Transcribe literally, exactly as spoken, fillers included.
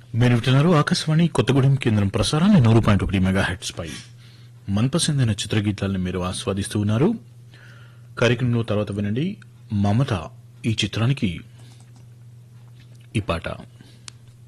మీరు వింటున్నారు ఆకాశవాణి కొత్తగూడెం కేంద్రం ప్రసారాన్ని నూరు పాయింట్ ఒకటి మెగా హెడ్స్ పై మన్పసందైన చిత్రగీతాలను మీరు ఆస్వాదిస్తూ ఉన్నారు. కార్యక్రమంలో తర్వాత వినండి మమత ఈ చిత్రానికి ఈ పాట.